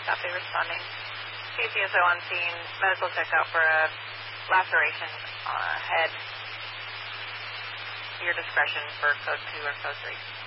copy responding. CCSO on scene, medical checkout for a laceration on a head. Your discretion for code 2 or code 3.